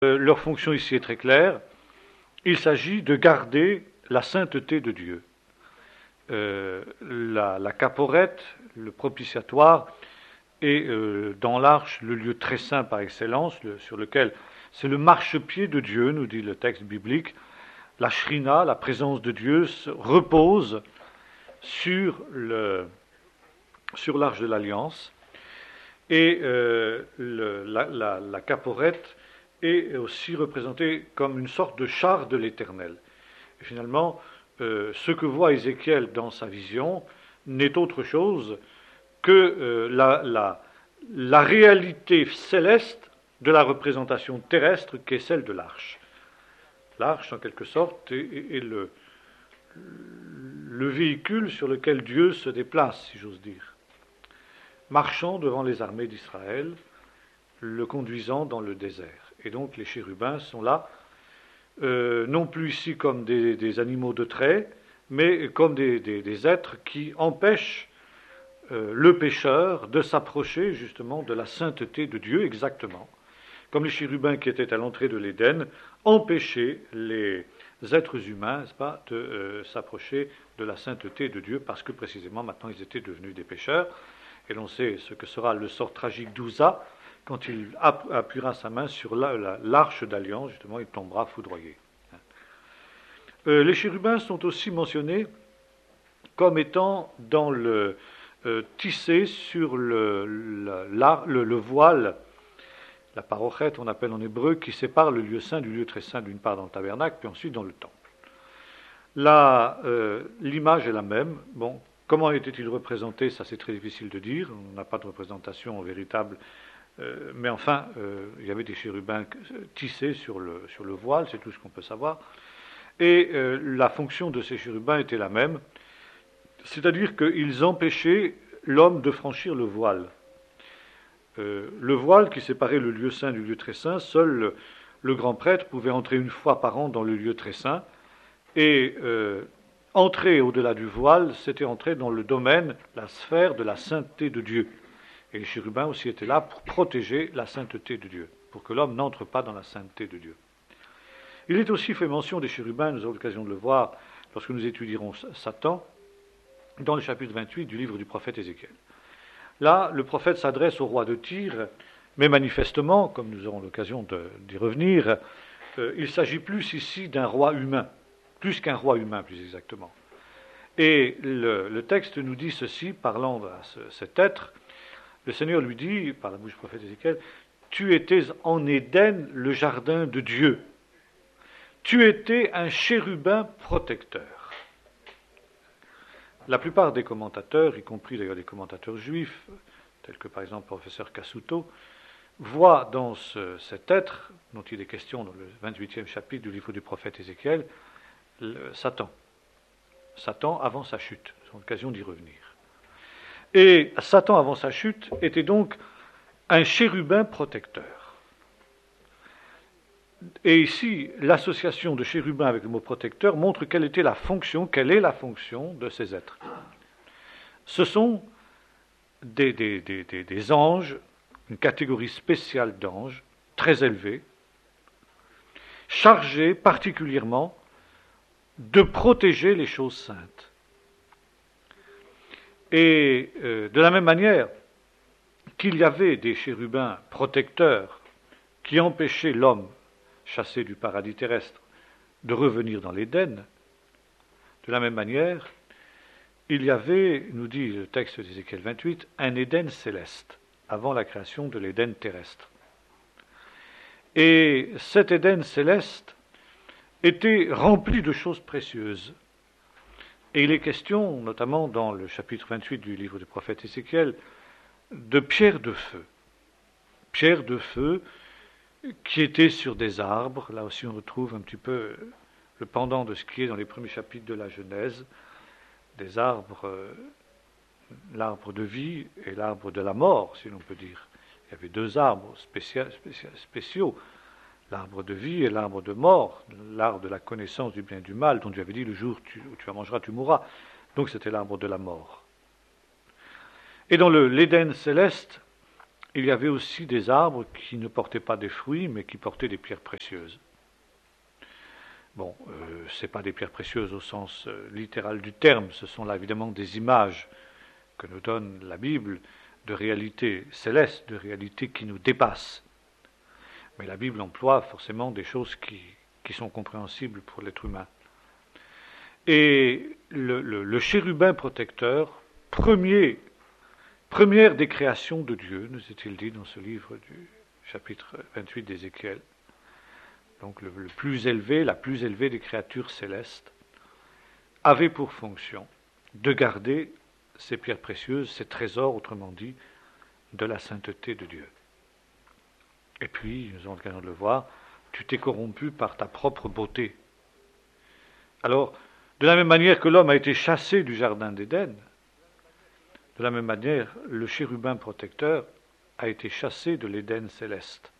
Leur fonction ici est très claire. Il s'agit de garder la sainteté de Dieu. La caporette, le propitiatoire, est dans l'arche le lieu très saint par excellence, sur lequel c'est le marchepied de Dieu, nous dit le texte biblique. La shrina, la présence de Dieu, repose sur l'arche de l'Alliance. Et la caporette est aussi représentée comme une sorte de char de l'Éternel. Et finalement, ce que voit Ézéchiel dans sa vision n'est autre chose que la réalité céleste de la représentation terrestre qui est celle de l'arche. L'arche, en quelque sorte, est le véhicule sur lequel Dieu se déplace, si j'ose dire, marchant devant les armées d'Israël, le conduisant dans le désert. Et donc les chérubins sont là, non plus ici comme des animaux de trait, mais comme des êtres qui empêchent le pécheur de s'approcher justement de la sainteté de Dieu, exactement. Comme les chérubins qui étaient à l'entrée de l'Éden empêchaient les êtres humains, n'est-ce pas, de s'approcher de la sainteté de Dieu, parce que précisément maintenant ils étaient devenus des pécheurs. Et l'on sait ce que sera le sort tragique d'Ouza, quand il appuiera sa main sur l'arche d'alliance, justement, il tombera foudroyé. Les chérubins sont aussi mentionnés comme étant dans tissés sur le voile, la parochette, on appelle en hébreu, qui sépare le lieu saint du lieu très saint, d'une part dans le tabernacle, puis ensuite dans le temple. L'image est la même. Bon, comment était-il représenté? Ça, c'est très difficile de dire. On n'a pas de représentation véritable. Mais enfin, il y avait des chérubins tissés sur le voile, c'est tout ce qu'on peut savoir. Et la fonction de ces chérubins était la même. C'est-à-dire qu'ils empêchaient l'homme de franchir le voile. Le voile qui séparait le lieu saint du lieu très saint, seul le grand prêtre pouvait entrer une fois par an dans le lieu très saint. Et entrer au-delà du voile, c'était entrer dans le domaine, la sphère de la sainteté de Dieu. Et les chérubins aussi étaient là pour protéger la sainteté de Dieu, pour que l'homme n'entre pas dans la sainteté de Dieu. Il est aussi fait mention des chérubins, nous avons l'occasion de le voir lorsque nous étudierons Satan, dans le chapitre 28 du livre du prophète Ézéchiel. Là, le prophète s'adresse au roi de Tyr, mais manifestement, comme nous aurons l'occasion d'y revenir, il s'agit plus ici d'un roi humain, plus qu'un roi humain, plus exactement. Et le texte nous dit ceci, parlant à cet être. Le Seigneur lui dit, par la bouche du prophète Ézéchiel, « Tu étais en Éden, le jardin de Dieu. Tu étais un chérubin protecteur. » La plupart des commentateurs, y compris d'ailleurs des commentateurs juifs, tels que par exemple le professeur Cassuto, voient dans cet être, dont il est question dans le 28e chapitre du livre du prophète Ézéchiel, Satan. Satan avant sa chute. C'est l'occasion d'y revenir. Et Satan, avant sa chute, était donc un chérubin protecteur. Et ici, l'association de chérubin avec le mot protecteur montre quelle est la fonction de ces êtres. Ce sont des anges, une catégorie spéciale d'anges, très élevés, chargés particulièrement de protéger les choses saintes. Et de la même manière qu'il y avait des chérubins protecteurs qui empêchaient l'homme, chassé du paradis terrestre, de revenir dans l'Éden, de la même manière, il y avait, nous dit le texte d'Ézéchiel 28, un Éden céleste, avant la création de l'Éden terrestre. Et cet Éden céleste était rempli de choses précieuses. Et il est question, notamment dans le chapitre 28 du livre du prophète Ézéchiel, de pierres de feu. Pierres de feu qui étaient sur des arbres. Là aussi on retrouve un petit peu le pendant de ce qui est dans les premiers chapitres de la Genèse. Des arbres, l'arbre de vie et l'arbre de la mort, si l'on peut dire. Il y avait deux arbres spéciaux. L'arbre de vie et l'arbre de mort, l'arbre de la connaissance du bien et du mal, dont Dieu avait dit, le jour où tu en mangeras, tu mourras. Donc c'était l'arbre de la mort. Et dans l'Éden céleste, il y avait aussi des arbres qui ne portaient pas des fruits, mais qui portaient des pierres précieuses. Bon, ce n'est pas des pierres précieuses au sens littéral du terme, ce sont là évidemment des images que nous donne la Bible de réalités célestes, de réalités qui nous dépassent. Mais la Bible emploie forcément des choses qui sont compréhensibles pour l'être humain. Et le chérubin protecteur, première des créations de Dieu, nous est-il dit dans ce livre du chapitre 28 d'Ézéchiel, donc le plus élevé, la plus élevée des créatures célestes, avait pour fonction de garder ces pierres précieuses, ces trésors, autrement dit, de la sainteté de Dieu. Et puis, nous avons l'occasion de le voir, tu t'es corrompu par ta propre beauté. Alors, de la même manière que l'homme a été chassé du jardin d'Éden, de la même manière, le chérubin protecteur a été chassé de l'Éden céleste.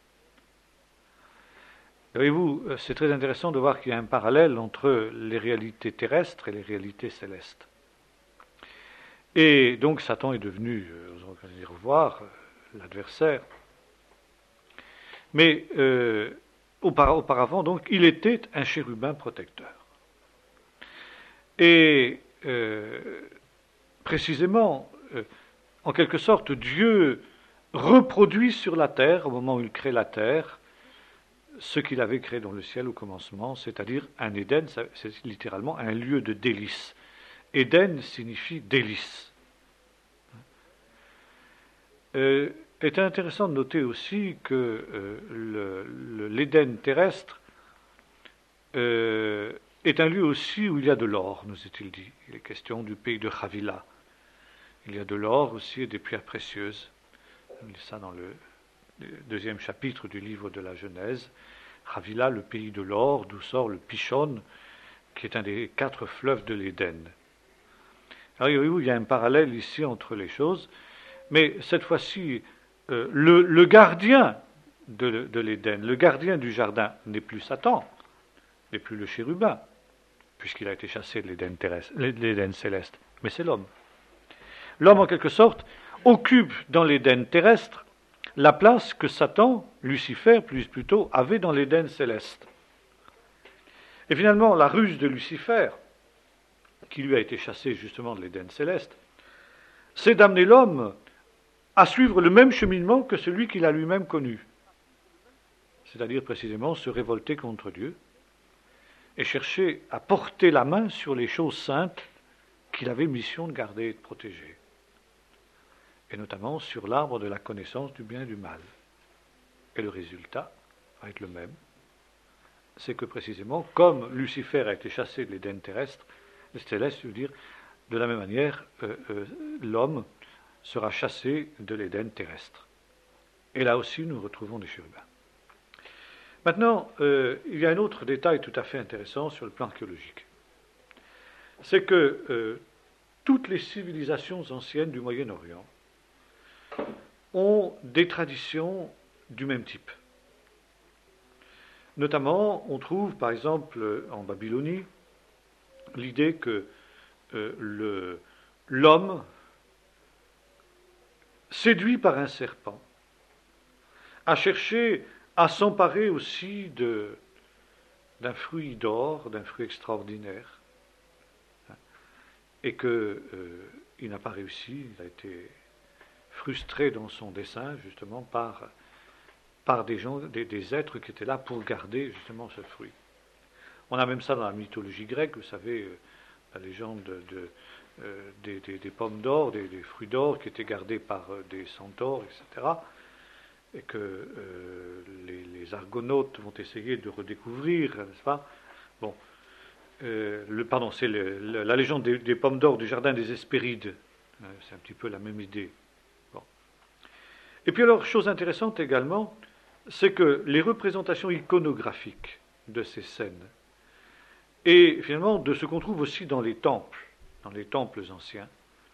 Voyez-vous, c'est très intéressant de voir qu'il y a un parallèle entre les réalités terrestres et les réalités célestes. Et donc Satan est devenu, nous allons y revoir, l'adversaire. Mais auparavant, donc, il était un chérubin protecteur. Et précisément, en quelque sorte, Dieu reproduit sur la terre, au moment où il crée la terre, ce qu'il avait créé dans le ciel au commencement, c'est-à-dire un Éden, c'est littéralement un lieu de délice. Éden signifie délice. est intéressant de noter aussi que l'Éden terrestre est un lieu aussi où il y a de l'or, nous est-il dit. Il est question du pays de Havila. Il y a de l'or aussi et des pierres précieuses. On lit ça dans le deuxième chapitre du livre de la Genèse. Havila, le pays de l'or, d'où sort le Pishon, qui est un des 4 fleuves de l'Éden. Alors voyez-vous, il y a un parallèle ici entre les choses, mais cette fois-ci, le gardien de l'Éden, le gardien du jardin n'est plus Satan, n'est plus le chérubin, puisqu'il a été chassé de l'Éden céleste, mais c'est l'homme. L'homme, en quelque sorte, occupe dans l'Éden terrestre la place que Satan, Lucifer plutôt, avait dans l'Éden céleste. Et finalement, la ruse de Lucifer, qui lui a été chassé justement de l'Éden céleste, c'est d'amener l'homme à suivre le même cheminement que celui qu'il a lui-même connu. C'est-à-dire précisément se révolter contre Dieu et chercher à porter la main sur les choses saintes qu'il avait mission de garder et de protéger. Et notamment sur l'arbre de la connaissance du bien et du mal. Et le résultat va être le même. C'est que précisément, comme Lucifer a été chassé de l'Éden terrestre, céleste, je veux dire, de la même manière, l'homme sera chassé de l'Éden terrestre. Et là aussi, nous retrouvons des chérubins. Maintenant, il y a un autre détail tout à fait intéressant sur le plan archéologique. C'est que toutes les civilisations anciennes du Moyen-Orient ont des traditions du même type. Notamment, on trouve, par exemple, en Babylonie, l'idée que l'homme, séduit par un serpent, a cherché à s'emparer aussi d'un fruit d'or, d'un fruit extraordinaire, et qu'il n'a pas réussi, il a été frustré dans son dessein, justement, par des êtres qui étaient là pour garder, justement, ce fruit. On a même ça dans la mythologie grecque, vous savez, la légende des pommes d'or, des fruits d'or qui étaient gardés par des centaures, etc. Et que les argonautes vont essayer de redécouvrir, n'est-ce pas? Bon, c'est la légende des pommes d'or du jardin des Hespérides. C'est un petit peu la même idée. Bon. Et puis alors, chose intéressante également, c'est que les représentations iconographiques de ces scènes, et finalement de ce qu'on trouve aussi dans les temples anciens,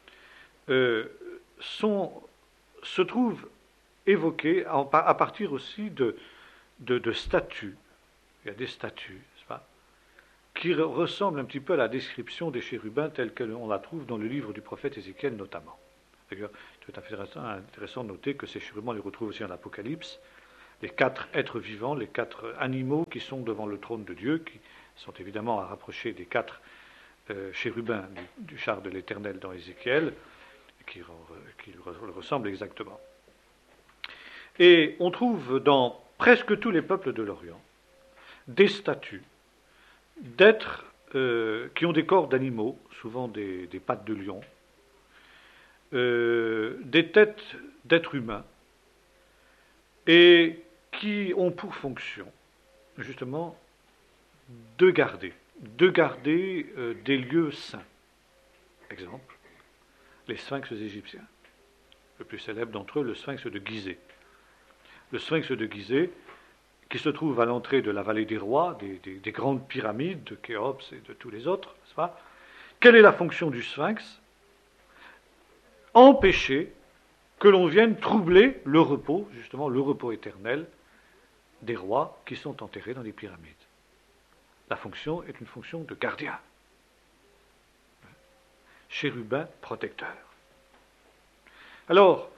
se trouvent évoquées à partir aussi de statues. Il y a des statues, n'est-ce pas, qui ressemblent un petit peu à la description des chérubins telle qu'on la trouve dans le livre du prophète Ézéchiel notamment. D'ailleurs, C'est intéressant de noter que ces chérubins, on les retrouve aussi en Apocalypse, les 4 êtres vivants, les 4 animaux qui sont devant le trône de Dieu, qui sont évidemment à rapprocher des 4 chérubins du char de l'Éternel dans Ézéchiel, qui le ressemblent exactement. Et on trouve dans presque tous les peuples de l'Orient des statues d'êtres qui ont des corps d'animaux, souvent des pattes de lion, des têtes d'êtres humains, et qui ont pour fonction, justement, de garder des lieux saints. Exemple, les sphinx égyptiens. Le plus célèbre d'entre eux, le sphinx de Gizeh. Le sphinx de Gizeh, qui se trouve à l'entrée de la vallée des rois, des grandes pyramides de Khéops et de tous les autres, n'est-ce pas ? Quelle est la fonction du sphinx ? Empêcher que l'on vienne troubler le repos, justement le repos éternel, des rois qui sont enterrés dans les pyramides. La fonction est une fonction de gardien. Chérubin protecteur. Alors,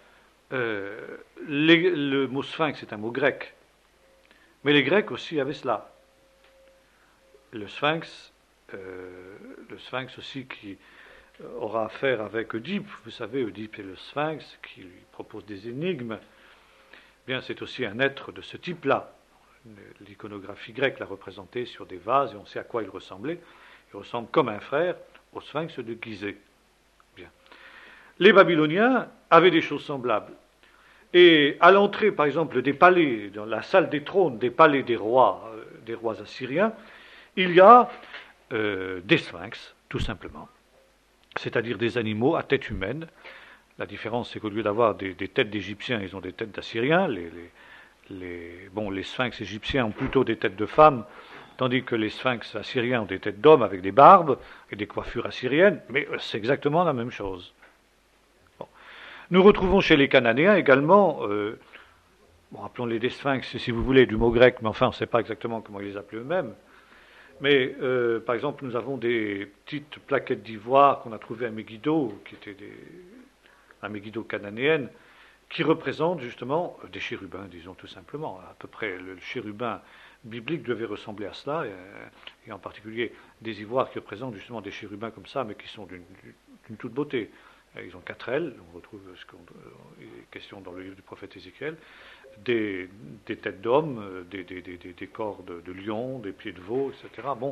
le mot sphinx est un mot grec, mais les Grecs aussi avaient cela. Le sphinx aussi qui aura affaire avec Oedipe, vous savez, Oedipe est le sphinx qui lui propose des énigmes. Bien, c'est aussi un être de ce type-là. L'iconographie grecque l'a représenté sur des vases et on sait à quoi il ressemblait. Il ressemble comme un frère au sphinx de Gizeh. Bien. Les Babyloniens avaient des choses semblables. Et à l'entrée, par exemple, des palais, dans la salle des trônes, des palais des rois assyriens, il y a des sphinx, tout simplement. C'est-à-dire des animaux à tête humaine. La différence, c'est qu'au lieu d'avoir des têtes d'Égyptiens, ils ont des têtes d'Assyriens. Les sphinx égyptiens ont plutôt des têtes de femmes, tandis que les sphinx assyriens ont des têtes d'hommes avec des barbes et des coiffures assyriennes, mais c'est exactement la même chose. Bon. Nous retrouvons chez les Cananéens également, appelons-les des sphinx si vous voulez, du mot grec, mais enfin on ne sait pas exactement comment ils les appelaient eux-mêmes. Mais par exemple, nous avons des petites plaquettes d'ivoire qu'on a trouvées à Megiddo, qui étaient à Megiddo cananéenne, qui représentent justement des chérubins, disons tout simplement. À peu près, le chérubin biblique devait ressembler à cela, et en particulier des ivoires qui représentent justement des chérubins comme ça, mais qui sont d'une toute beauté. Ils ont 4 ailes, on retrouve ce qu'on est question dans le livre du prophète Ézéchiel, des têtes d'hommes, des corps de lion, des pieds de veau, etc. Bon,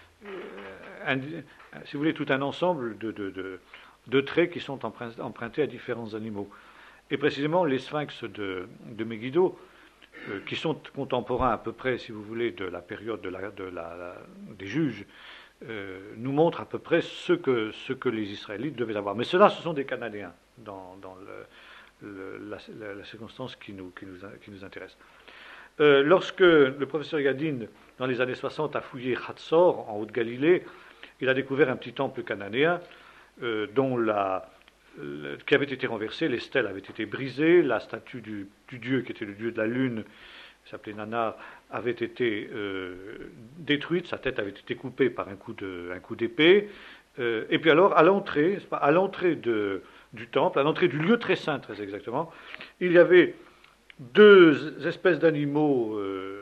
si vous voulez, tout un ensemble de traits qui sont empruntés à différents animaux. Et précisément, les sphinx de Megiddo, qui sont contemporains à peu près, si vous voulez, de la période des juges, nous montrent à peu près ce que les Israélites devaient avoir. Mais cela, ce sont des Cananéens, dans la circonstance qui nous intéresse. Lorsque le professeur Yadin, dans les années 60, a fouillé Hatzor, en Haute-Galilée, il a découvert un petit temple cananéen qui avait été renversé, les stèles avaient été brisées, la statue du dieu, qui était le dieu de la lune, qui s'appelait Nanar, avait été détruite, sa tête avait été coupée par un coup d'épée, et puis alors, à l'entrée du temple, à l'entrée du lieu très saint, très exactement, il y avait 2 espèces d'animaux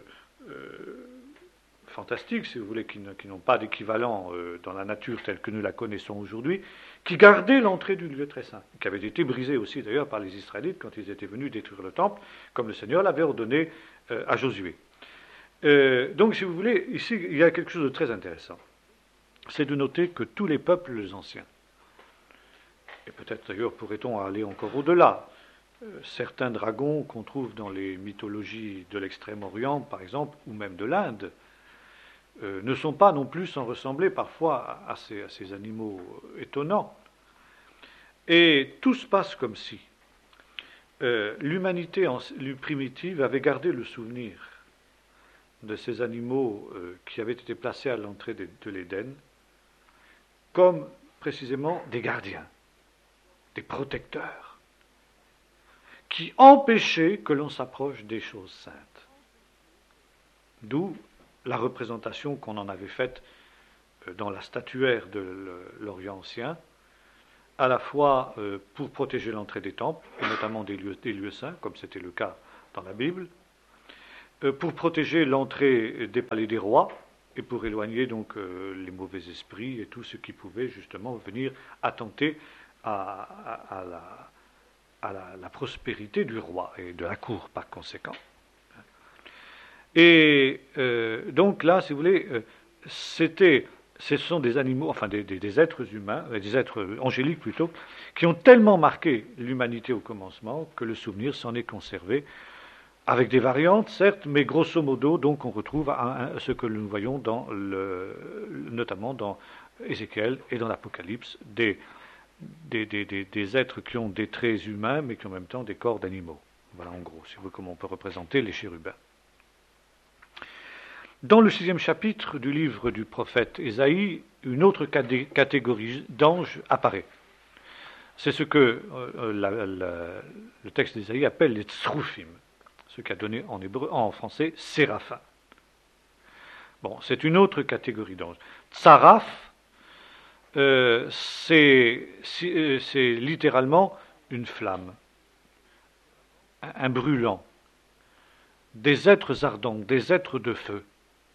fantastiques, si vous voulez, qui n'ont pas d'équivalent dans la nature telle que nous la connaissons aujourd'hui, qui gardaient l'entrée du lieu très saint, qui avait été brisée aussi d'ailleurs par les Israélites quand ils étaient venus détruire le temple, comme le Seigneur l'avait ordonné à Josué. Donc, si vous voulez, ici, il y a quelque chose de très intéressant. C'est de noter que tous les peuples anciens, et peut-être d'ailleurs pourrait-on aller encore au-delà, certains dragons qu'on trouve dans les mythologies de l'Extrême-Orient, par exemple, ou même de l'Inde, ne sont pas non plus sans ressembler parfois à ces animaux étonnants. Et tout se passe comme si l'humanité primitive avait gardé le souvenir de ces animaux qui avaient été placés à l'entrée de l'Éden comme précisément des gardiens, des protecteurs, qui empêchaient que l'on s'approche des choses saintes. D'où la représentation qu'on en avait faite dans la statuaire de l'Orient ancien, à la fois pour protéger l'entrée des temples, et notamment des lieux saints, comme c'était le cas dans la Bible, pour protéger l'entrée des palais des rois, et pour éloigner donc les mauvais esprits et tout ce qui pouvait justement venir attenter à la prospérité du roi et de la cour par conséquent. Et donc là, si vous voulez, ce sont des animaux, enfin des êtres humains, des êtres angéliques plutôt, qui ont tellement marqué l'humanité au commencement que le souvenir s'en est conservé, avec des variantes, certes, mais grosso modo, donc on retrouve ce que nous voyons notamment dans Ézéchiel et dans l'Apocalypse, des êtres qui ont des traits humains, mais qui ont en même temps des corps d'animaux. Voilà en gros, si vous voulez, comment on peut représenter les chérubins. Dans le 6e chapitre du livre du prophète Ésaïe, une autre catégorie d'anges apparaît. C'est ce que le texte d'Ésaïe appelle les tsroufim, ce qu'a donné en français séraphins. Bon, c'est une autre catégorie d'anges. Tsaraf, c'est littéralement une flamme, un brûlant, des êtres ardents, des êtres de feu.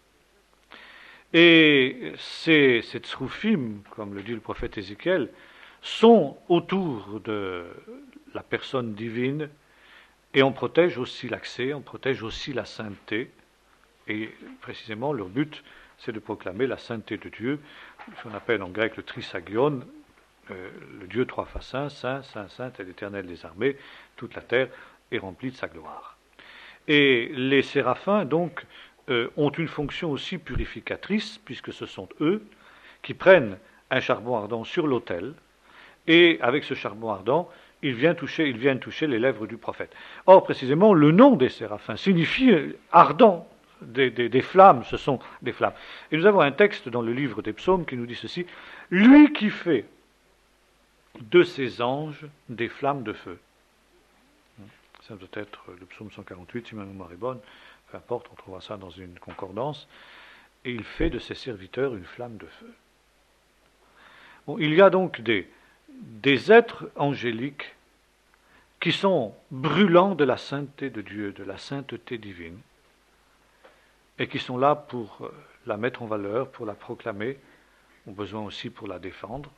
Et ces tsroufim, comme le dit le prophète Ézéchiel, sont autour de la personne divine, et on protège aussi l'accès, on protège aussi la sainteté, et précisément leur but, c'est de proclamer la sainteté de Dieu, ce qu'on appelle en grec le trisagion, le Dieu trois fois saint, saint, saint, saint est l'Éternel des armées, toute la terre est remplie de sa gloire. Et les séraphins, donc, ont une fonction aussi purificatrice, puisque ce sont eux qui prennent un charbon ardent sur l'autel, et avec ce charbon ardent, ils viennent toucher les lèvres du prophète. Or, précisément, le nom des séraphins signifie ardent, des flammes, ce sont des flammes. Et nous avons un texte dans le livre des psaumes qui nous dit ceci, « Lui qui fait de ses anges des flammes de feu ». Ça doit être le psaume 148, si ma mémoire est bonne, peu importe, on trouvera ça dans une concordance, et il fait de ses serviteurs une flamme de feu. Bon, il y a donc des êtres angéliques qui sont brûlants de la sainteté de Dieu, de la sainteté divine, et qui sont là pour la mettre en valeur, pour la proclamer, ont besoin aussi pour la défendre.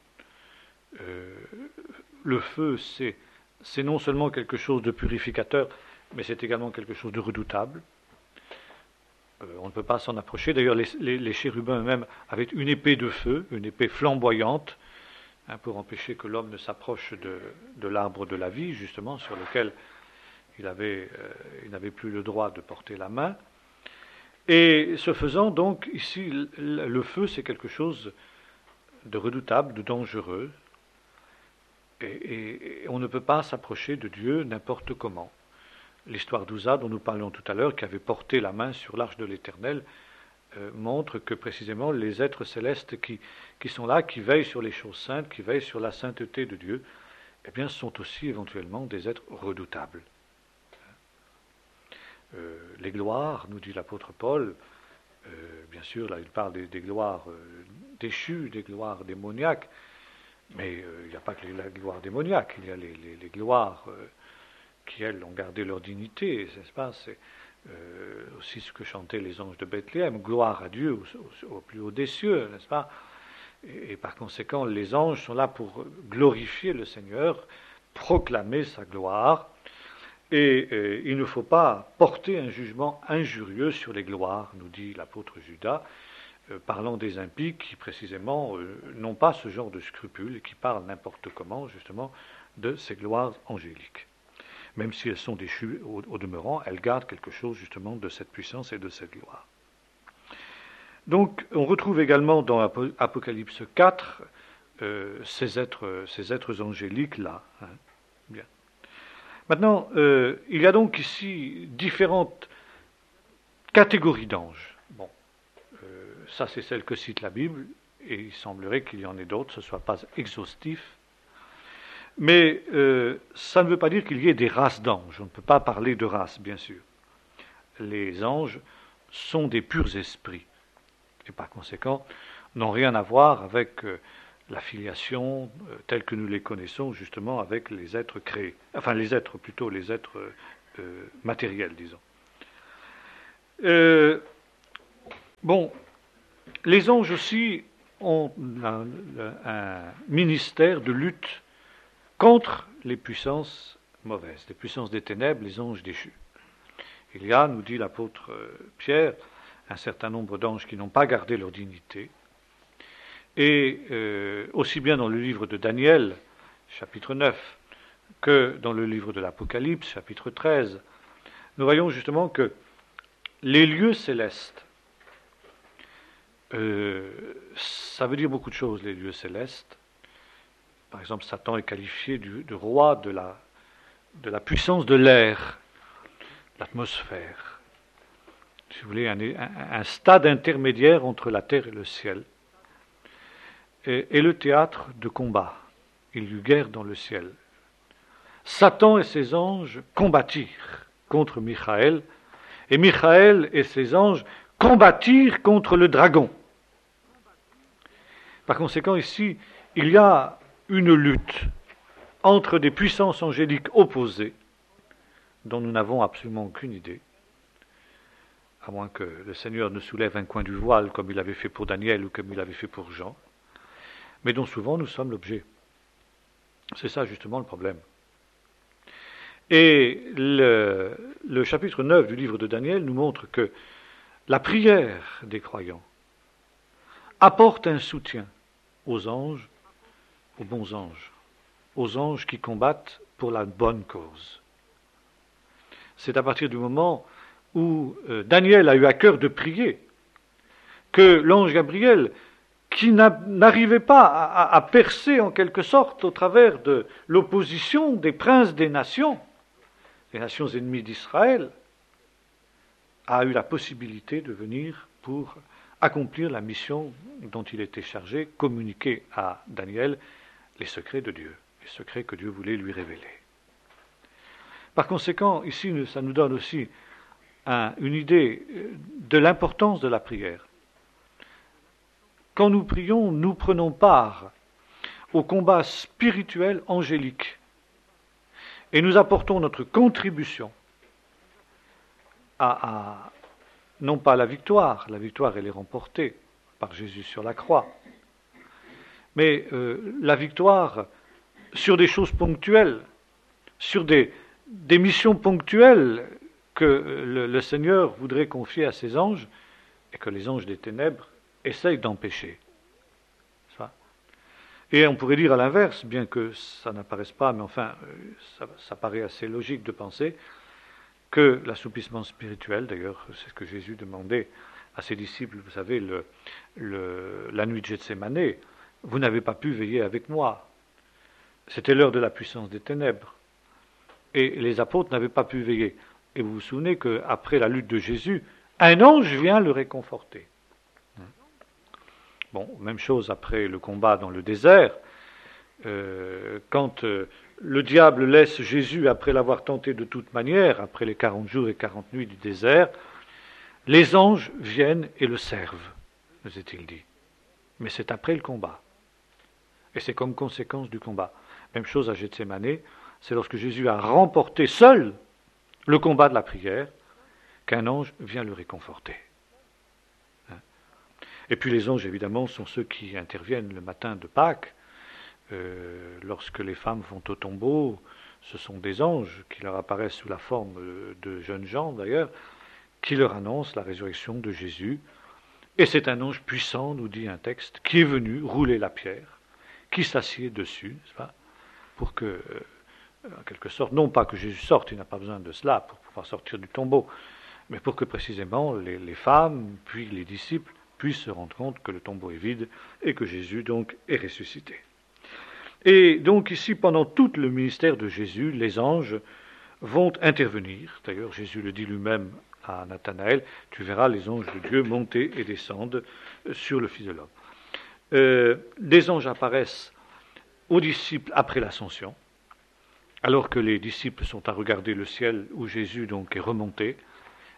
Le feu, c'est non seulement quelque chose de purificateur, mais c'est également quelque chose de redoutable. On ne peut pas s'en approcher. D'ailleurs, les chérubins eux-mêmes avaient une épée de feu, une épée flamboyante, pour empêcher que l'homme ne s'approche de l'arbre de la vie, justement, sur lequel il n'avait plus le droit de porter la main. Et ce faisant, donc, ici, le feu, c'est quelque chose de redoutable, de dangereux, et on ne peut pas s'approcher de Dieu n'importe comment. L'histoire d'Ouza, dont nous parlions tout à l'heure, qui avait porté la main sur l'arche de l'Éternel, montre que précisément les êtres célestes qui sont là, qui veillent sur les choses saintes, qui veillent sur la sainteté de Dieu, eh bien, sont aussi éventuellement des êtres redoutables. Les gloires, nous dit l'apôtre Paul, bien sûr, là il parle des gloires déchues, des gloires démoniaques, mais il n'y a pas que la gloire démoniaque, il y a les gloires qui, elles, ont gardé leur dignité, n'est-ce pas? C'est aussi ce que chantaient les anges de Bethléem, gloire à Dieu au plus haut des cieux, n'est-ce pas? Et par conséquent, les anges sont là pour glorifier le Seigneur, proclamer sa gloire, et il ne faut pas porter un jugement injurieux sur les gloires, nous dit l'apôtre Judas, parlant des impies qui précisément n'ont pas ce genre de scrupules et qui parlent n'importe comment justement de ces gloires angéliques. Même si elles sont déchues au demeurant, elles gardent quelque chose justement de cette puissance et de cette gloire. Donc on retrouve également dans Apocalypse 4 ces êtres angéliques-là. Hein. Bien. Maintenant, il y a donc ici différentes catégories d'anges. Bon, ça c'est celle que cite la Bible, et il semblerait qu'il y en ait d'autres, ce ne soit pas exhaustif. Mais ça ne veut pas dire qu'il y ait des races d'anges. On ne peut pas parler de races, bien sûr. Les anges sont des purs esprits, et par conséquent n'ont rien à voir avec la filiation telle que nous les connaissons justement avec les êtres créés. Enfin, les êtres plutôt, les êtres matériels, disons. Bon, les anges aussi ont un ministère de lutte contre les puissances mauvaises, les puissances des ténèbres, les anges déchus. Il y a, nous dit l'apôtre Pierre, un certain nombre d'anges qui n'ont pas gardé leur dignité. Et aussi bien dans le livre de Daniel, chapitre 9, que dans le livre de l'Apocalypse, chapitre 13, nous voyons justement que les lieux célestes, ça veut dire beaucoup de choses, les lieux célestes. Par exemple, Satan est qualifié de roi de la puissance de l'air, l'atmosphère. Si vous voulez, un stade intermédiaire entre la terre et le ciel. Et le théâtre de combat. Il y eut guerre dans le ciel. Satan et ses anges combattirent contre Michaël, et Michaël et ses anges combattirent contre le dragon. Par conséquent, ici, il y a une lutte entre des puissances angéliques opposées, dont nous n'avons absolument aucune idée, à moins que le Seigneur ne soulève un coin du voile, comme il avait fait pour Daniel ou comme il avait fait pour Jean, mais dont souvent nous sommes l'objet. C'est ça justement le problème. Et le chapitre 9 du livre de Daniel nous montre que la prière des croyants apporte un soutien aux anges, aux bons anges, aux anges qui combattent pour la bonne cause. C'est à partir du moment où Daniel a eu à cœur de prier que l'ange Gabriel, qui n'arrivait pas à percer en quelque sorte au travers de l'opposition des princes des nations ennemies d'Israël, a eu la possibilité de venir pour accomplir la mission dont il était chargé, communiquer à Daniel les secrets de Dieu, les secrets que Dieu voulait lui révéler. Par conséquent, ici, ça nous donne aussi une idée de l'importance de la prière. Quand nous prions, nous prenons part au combat spirituel angélique et nous apportons notre contribution non pas à la victoire elle est remportée par Jésus sur la croix, mais la victoire sur des choses ponctuelles, sur des missions ponctuelles que le Seigneur voudrait confier à ses anges et que les anges des ténèbres essayent d'empêcher. Et on pourrait dire à l'inverse, bien que ça n'apparaisse pas, mais enfin, ça paraît assez logique de penser que l'assouplissement spirituel, d'ailleurs, c'est ce que Jésus demandait à ses disciples, vous savez, la nuit de Gethsémanée, vous n'avez pas pu veiller avec moi. C'était l'heure de la puissance des ténèbres. Et les apôtres n'avaient pas pu veiller. Et vous vous souvenez qu'après la lutte de Jésus, un ange vient le réconforter. Bon, même chose après le combat dans le désert, quand le diable laisse Jésus après l'avoir tenté de toute manière, après les 40 jours et 40 nuits du désert, les anges viennent et le servent, nous est-il dit. Mais c'est après le combat. Et c'est comme conséquence du combat. Même chose à Gethsémanée, c'est lorsque Jésus a remporté seul le combat de la prière qu'un ange vient le réconforter. Et puis les anges, évidemment, sont ceux qui interviennent le matin de Pâques. Lorsque les femmes vont au tombeau, ce sont des anges qui leur apparaissent sous la forme de jeunes gens, d'ailleurs, qui leur annoncent la résurrection de Jésus. Et c'est un ange puissant, nous dit un texte, qui est venu rouler la pierre, qui s'assied dessus, n'est-ce pas, pour que, en quelque sorte, non pas que Jésus sorte, il n'a pas besoin de cela pour pouvoir sortir du tombeau, mais pour que précisément les femmes, puis les disciples, puissent se rendre compte que le tombeau est vide et que Jésus donc est ressuscité. Et donc ici, pendant tout le ministère de Jésus, les anges vont intervenir. D'ailleurs, Jésus le dit lui-même à Nathanaël, tu verras les anges de Dieu monter et descendre sur le Fils de l'homme. Des anges apparaissent aux disciples après l'ascension, alors que les disciples sont à regarder le ciel où Jésus donc est remonté,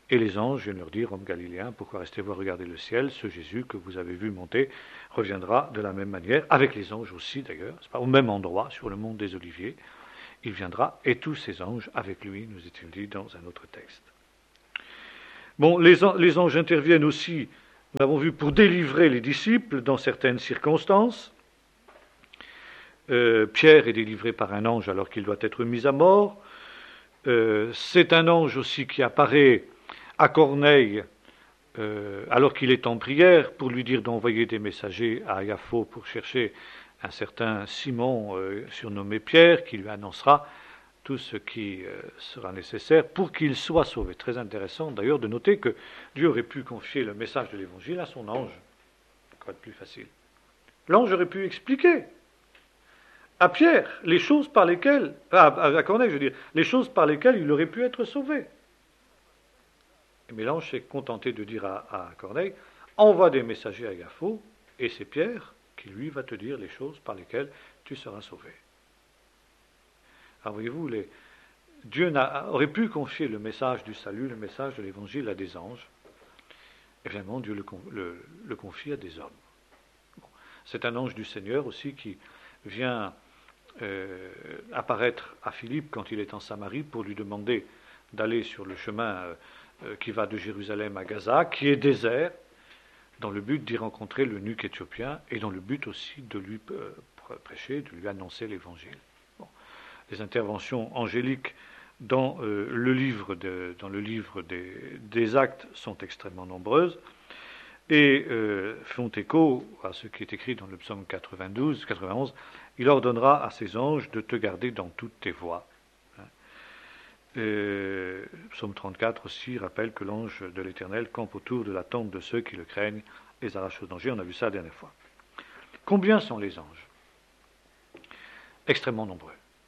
Et les anges viennent leur dire, hommes galiléens, pourquoi restez-vous à regarder le ciel? Ce Jésus que vous avez vu monter reviendra de la même manière, avec les anges aussi d'ailleurs, au même endroit, sur le mont des Oliviers. Il viendra, et tous ces anges avec lui, nous est-il dit dans un autre texte. Bon, les anges interviennent aussi, nous l'avons vu, pour délivrer les disciples dans certaines circonstances. Pierre est délivré par un ange alors qu'il doit être mis à mort. C'est un ange aussi qui apparaît à Corneille alors qu'il est en prière pour lui dire d'envoyer des messagers à Yafo pour chercher un certain Simon surnommé Pierre qui lui annoncera tout ce qui sera nécessaire pour qu'il soit sauvé. Très intéressant d'ailleurs de noter que Dieu aurait pu confier le message de l'Évangile à son ange. Quoi de plus facile? L'ange aurait pu expliquer à Pierre les choses par lesquelles, à Corneille je veux dire, les choses par lesquelles il aurait pu être sauvé. Mais l'ange s'est contenté de dire à Corneille, envoie des messagers à Yafo, et c'est Pierre qui lui va te dire les choses par lesquelles tu seras sauvé. Alors voyez-vous, Dieu aurait pu confier le message du salut, le message de l'Évangile à des anges, et finalement Dieu le confie à des hommes. Bon. C'est un ange du Seigneur aussi qui vient apparaître à Philippe quand il est en Samarie pour lui demander d'aller sur le chemin qui va de Jérusalem à Gaza, qui est désert, dans le but d'y rencontrer l'eunuque éthiopien et dans le but aussi de lui prêcher, de lui annoncer l'Évangile. Bon. Les interventions angéliques dans le livre des Actes sont extrêmement nombreuses et font écho à ce qui est écrit dans le psaume 91. Il ordonnera à ses anges de te garder dans toutes tes voies. Psaume 34 aussi rappelle que l'ange de l'Éternel campe autour de la tente de ceux qui le craignent, les arrache au danger. On a vu ça la dernière fois. Combien sont les anges? Extrêmement nombreux.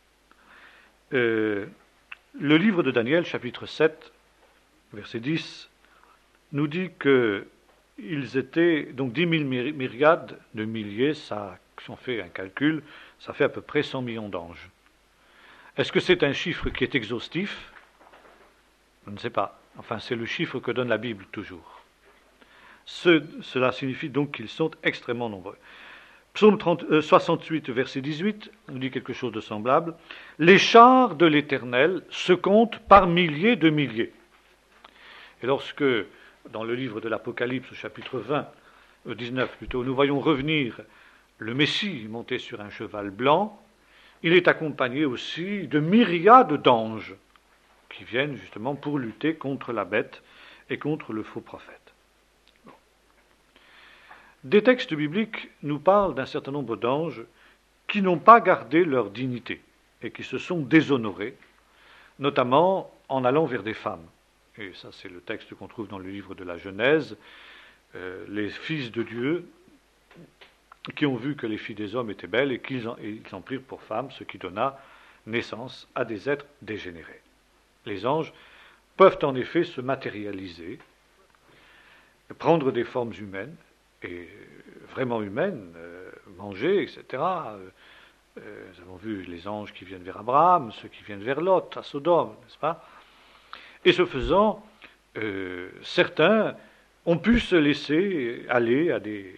Le livre de Daniel, chapitre 7, verset 10, nous dit qu'ils étaient donc 10 000 myriades de milliers, ça, si on fait un calcul, ça fait à peu près 100 millions d'anges. Est-ce que c'est un chiffre qui est exhaustif? Je ne sais pas. Enfin, c'est le chiffre que donne la Bible toujours. Cela signifie donc qu'ils sont extrêmement nombreux. Psaume 68, verset 18, nous dit quelque chose de semblable. Les chars de l'Éternel se comptent par milliers de milliers. Et lorsque, dans le livre de l'Apocalypse, au chapitre 19 plutôt, nous voyons revenir le Messie monté sur un cheval blanc, il est accompagné aussi de myriades d'anges qui viennent justement pour lutter contre la bête et contre le faux prophète. Bon. Des textes bibliques nous parlent d'un certain nombre d'anges qui n'ont pas gardé leur dignité et qui se sont déshonorés, notamment en allant vers des femmes. Et ça, c'est le texte qu'on trouve dans le livre de la Genèse. Les fils de Dieu qui ont vu que les filles des hommes étaient belles et qu'ils en prirent pour femmes, ce qui donna naissance à des êtres dégénérés. Les anges peuvent en effet se matérialiser, prendre des formes humaines, et vraiment humaines, manger, etc. Nous avons vu les anges qui viennent vers Abraham, ceux qui viennent vers Lot, à Sodome, n'est-ce pas? Et ce faisant, certains ont pu se laisser aller à des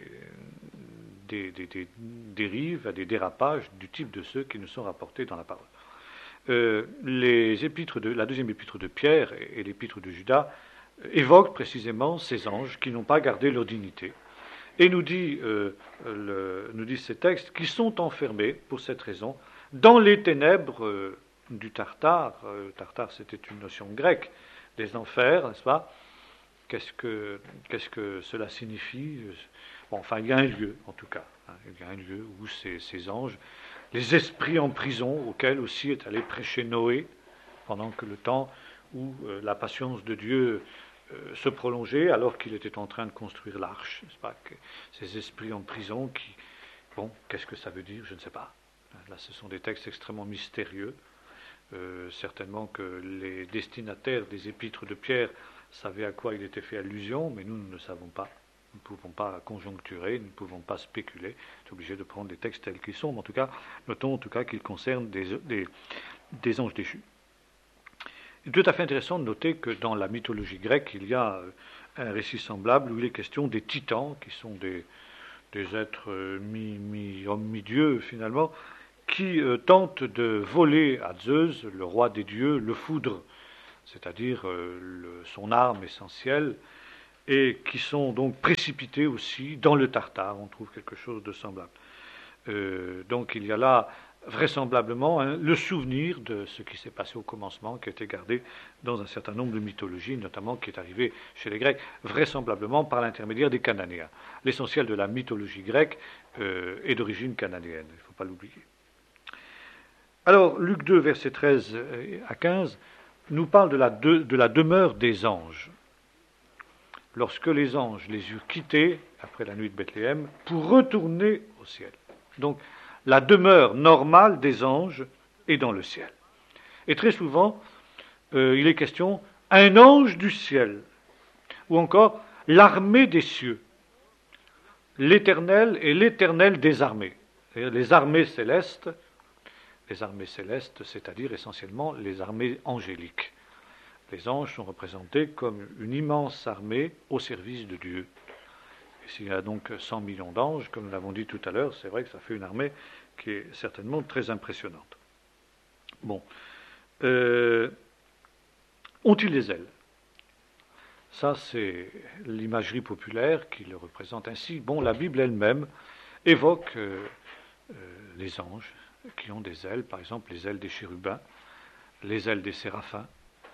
dérives, à des dérapages du type de ceux qui nous sont rapportés dans la parole. La deuxième épître de Pierre et l'épître de Judas évoquent précisément ces anges qui n'ont pas gardé leur dignité. Et nous disent ces textes qu'ils sont enfermés, pour cette raison, dans les ténèbres du Tartare. Le Tartare, c'était une notion grecque des enfers, n'est-ce pas? Qu'est-ce que cela signifie? Bon, enfin, il y a un lieu, en tout cas. Il y a un lieu où ces anges, les esprits en prison, auxquels aussi est allé prêcher Noé, pendant que le temps où la patience de Dieu se prolongeait, alors qu'il était en train de construire l'arche, n'est-ce pas? Ces esprits en prison qui... Bon, qu'est-ce que ça veut dire? Je ne sais pas. Là, ce sont des textes extrêmement mystérieux. Certainement que les destinataires des épîtres de Pierre savaient à quoi il était fait allusion, mais nous ne savons pas. Nous ne pouvons pas conjoncturer, nous ne pouvons pas spéculer. On est obligé de prendre des textes tels qu'ils sont, mais en tout cas, notons en tout cas qu'ils concernent des anges déchus. tout à fait intéressant de noter que dans la mythologie grecque, il y a un récit semblable où il est question des titans, qui sont des êtres mi-homme, mi-dieu finalement, qui tentent de voler à Zeus, le roi des dieux, le foudre, c'est-à-dire son arme essentielle, et qui sont donc précipités aussi dans le Tartare. On trouve quelque chose de semblable. Donc il y a là vraisemblablement le souvenir de ce qui s'est passé au commencement, qui a été gardé dans un certain nombre de mythologies, notamment qui est arrivé chez les Grecs, vraisemblablement par l'intermédiaire des Cananéens. L'essentiel de la mythologie grecque est d'origine cananéenne, il ne faut pas l'oublier. Alors, Luc 2, versets 13 à 15, nous parle de la demeure des anges. Lorsque les anges les eurent quittés, après la nuit de Bethléem, pour retourner au ciel. Donc, la demeure normale des anges est dans le ciel. Et très souvent, il est question un ange du ciel, ou encore l'armée des cieux, l'Éternel et l'Éternel des armées. C'est-à-dire les armées célestes, c'est-à-dire essentiellement les armées angéliques. Les anges sont représentés comme une immense armée au service de Dieu. Et s'il y a donc 100 millions d'anges, comme nous l'avons dit tout à l'heure, c'est vrai que ça fait une armée qui est certainement très impressionnante. Bon. Ont-ils des ailes? Ça, c'est l'imagerie populaire qui le représente ainsi. Bon, la Bible elle-même évoque les anges qui ont des ailes, par exemple les ailes des chérubins, les ailes des séraphins.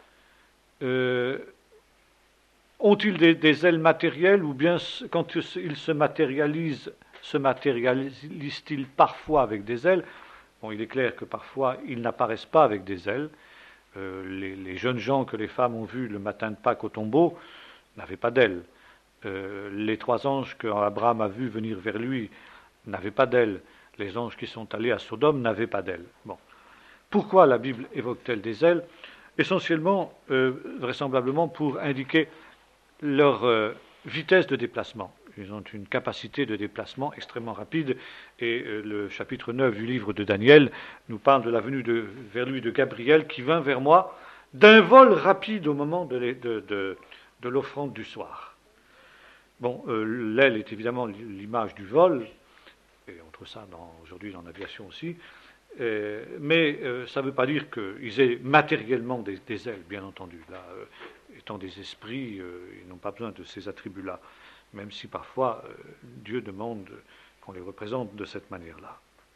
Ont-ils des ailes matérielles, ou bien quand ils se matérialisent-ils parfois avec des ailes? Bon, il est clair que parfois ils n'apparaissent pas avec des ailes. Les jeunes gens que les femmes ont vus le matin de Pâques au tombeau n'avaient pas d'ailes. Les 3 anges qu'Abraham a vus venir vers lui n'avaient pas d'ailes. Les anges qui sont allés à Sodome n'avaient pas d'ailes. Bon. Pourquoi la Bible évoque-t-elle des ailes? Essentiellement, vraisemblablement pour indiquer leur vitesse de déplacement. Ils ont une capacité de déplacement extrêmement rapide, et le chapitre 9 du livre de Daniel nous parle de la venue vers lui de Gabriel qui vint vers moi d'un vol rapide au moment de l'offrande du soir. Bon, l'aile est évidemment l'image du vol, et on trouve ça aujourd'hui dans l'aviation aussi, mais ça ne veut pas dire qu'ils aient matériellement des ailes, bien entendu. Là, étant des esprits, ils n'ont pas besoin de ces attributs-là, même si parfois Dieu demande qu'on les représente de cette manière-là.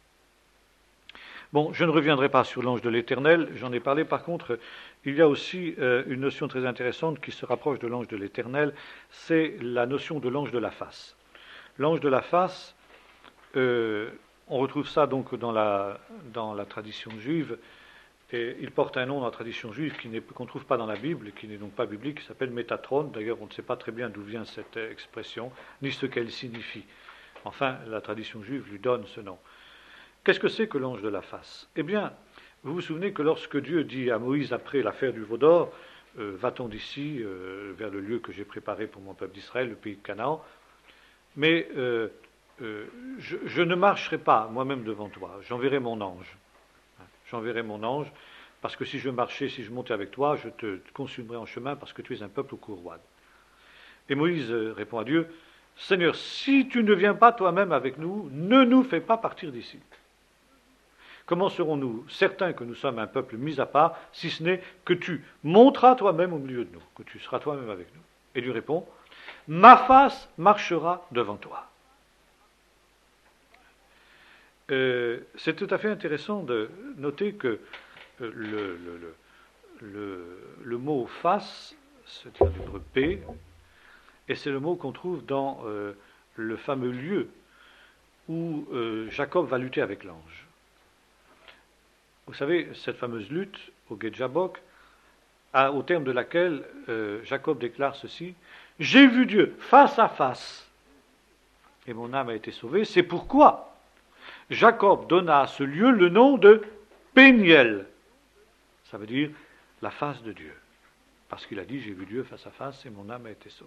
Bon, je ne reviendrai pas sur l'ange de l'Éternel, j'en ai parlé. Par contre, il y a aussi une notion très intéressante qui se rapproche de l'ange de l'Éternel, c'est la notion de l'ange de la face. L'ange de la face, on retrouve ça donc dans la tradition juive, et il porte un nom dans la tradition juive qu'on ne trouve pas dans la Bible, et qui n'est donc pas biblique, qui s'appelle Métatron. D'ailleurs, on ne sait pas très bien d'où vient cette expression, ni ce qu'elle signifie. Enfin, la tradition juive lui donne ce nom. Qu'est-ce que c'est que l'ange de la face? Eh bien, vous vous souvenez que lorsque Dieu dit à Moïse, après l'affaire du veau d'or, va-t-on d'ici vers le lieu que j'ai préparé pour mon peuple d'Israël, le pays de Canaan, mais je ne marcherai pas moi-même devant toi, j'enverrai mon ange. J'enverrai mon ange, parce que si je marchais, si je montais avec toi, je te consumerais en chemin, parce que tu es un peuple au courroide. Et Moïse répond à Dieu, Seigneur, si tu ne viens pas toi-même avec nous, ne nous fais pas partir d'ici. Comment serons-nous certains que nous sommes un peuple mis à part, si ce n'est que tu monteras toi-même au milieu de nous, que tu seras toi-même avec nous? Et Dieu répond, ma face marchera devant toi. C'est tout à fait intéressant de noter que le mot face, c'est du hébreu P, et c'est le mot qu'on trouve dans le fameux lieu où Jacob va lutter avec l'ange. Vous savez, cette fameuse lutte au Guet Jabok, au terme de laquelle Jacob déclare ceci, « J'ai vu Dieu face à face, et mon âme a été sauvée, c'est pourquoi Jacob donna à ce lieu le nom de Péniel. » Ça veut dire la face de Dieu. Parce qu'il a dit, j'ai vu Dieu face à face et mon âme a été sauvée.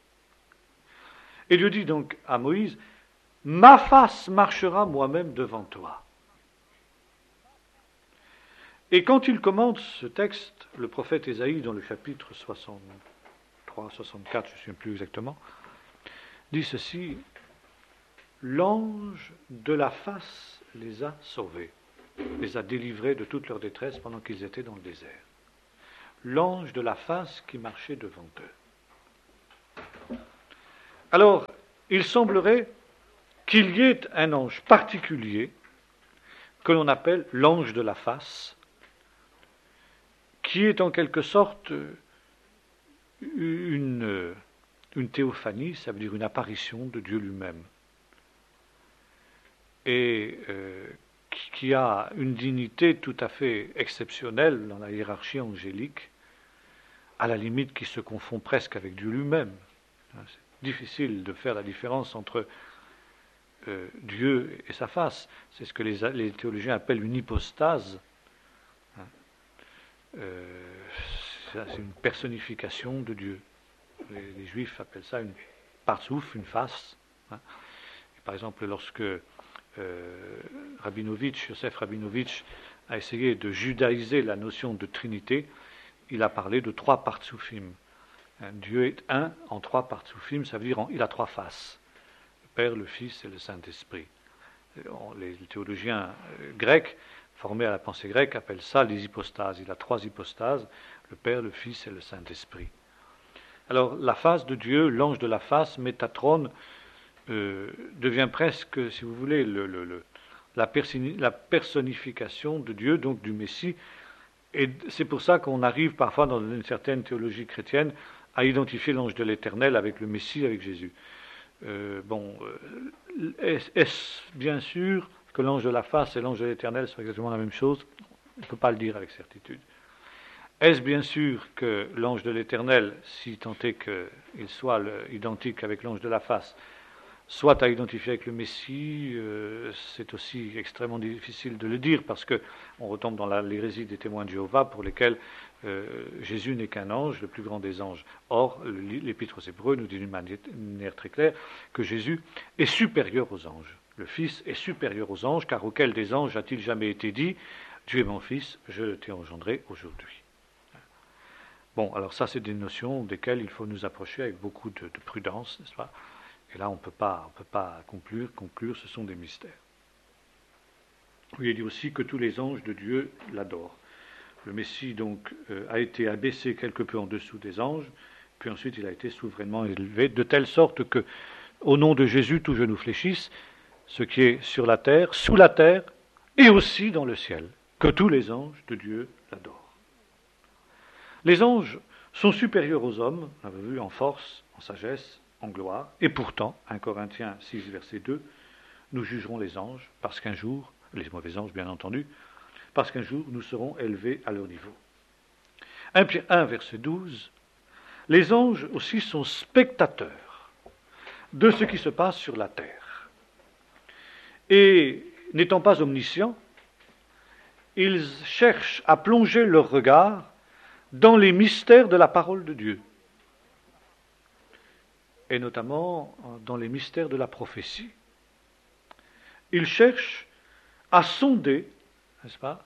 Et Dieu dit donc à Moïse, ma face marchera moi-même devant toi. Et quand il commente ce texte, le prophète Ésaïe, dans le chapitre 63, 64, je ne sais plus exactement, dit ceci: l'ange de la face les a sauvés, les a délivrés de toute leur détresse pendant qu'ils étaient dans le désert. L'ange de la face qui marchait devant eux. Alors, il semblerait qu'il y ait un ange particulier que l'on appelle l'ange de la face, qui est en quelque sorte une théophanie, ça veut dire une apparition de Dieu lui-même, et qui a une dignité tout à fait exceptionnelle dans la hiérarchie angélique, à la limite qui se confond presque avec Dieu lui-même. C'est difficile de faire la différence entre Dieu et sa face. C'est ce que les théologiens appellent une hypostase. C'est une personnification de Dieu. Les Juifs appellent ça une partsouf, une face. Et par exemple, lorsque Yosef Rabinovitch a essayé de judaïser la notion de Trinité, il a parlé de trois partsoufim. Dieu est un en trois partsoufim, ça veut dire il a trois faces. Le Père, le Fils et le Saint-Esprit. Les théologiens grecs, formés à la pensée grecque, appellent ça les hypostases. Il a trois hypostases, le Père, le Fils et le Saint-Esprit. Alors la face de Dieu, l'ange de la face, Métatron, devient presque, si vous voulez, la personnification de Dieu, donc du Messie. Et c'est pour ça qu'on arrive parfois dans une certaine théologie chrétienne à identifier l'ange de l'Éternel avec le Messie, avec Jésus. Est-ce bien sûr que l'ange de la face et l'ange de l'Éternel sont exactement la même chose? On ne peut pas le dire avec certitude. Est-ce bien sûr que l'ange de l'Éternel, si tant est qu'il soit identique avec l'ange de la face, soit à identifier avec le Messie? C'est aussi extrêmement difficile de le dire, parce qu'on retombe dans l'hérésie des témoins de Jéhovah, pour lesquels Jésus n'est qu'un ange, le plus grand des anges. Or, l'Épître aux Hébreux nous dit d'une manière très claire que Jésus est supérieur aux anges. Le Fils est supérieur aux anges, car auquel des anges a-t-il jamais été dit: tu es mon Fils, je t'ai engendré aujourd'hui. Bon, alors ça, c'est des notions desquelles il faut nous approcher avec beaucoup de prudence, n'est-ce pas? Et là, on ne peut pas conclure, ce sont des mystères. Il est dit aussi que tous les anges de Dieu l'adorent. Le Messie, donc, a été abaissé quelque peu en dessous des anges, puis ensuite il a été souverainement élevé, de telle sorte que, au nom de Jésus, tout genou fléchisse, ce qui est sur la terre, sous la terre, et aussi dans le ciel, que tous les anges de Dieu l'adorent. Les anges sont supérieurs aux hommes, on l'avait vu, en force, en sagesse, en gloire, et pourtant, 1 Corinthiens 6, verset 2, nous jugerons les anges, parce qu'un jour, les mauvais anges bien entendu, parce qu'un jour nous serons élevés à leur niveau. 1 Pierre 1, verset 12, les anges aussi sont spectateurs de ce qui se passe sur la terre. Et n'étant pas omniscients, ils cherchent à plonger leur regard dans les mystères de la parole de Dieu, et notamment dans les mystères de la prophétie. Ils cherchent à sonder, n'est-ce pas,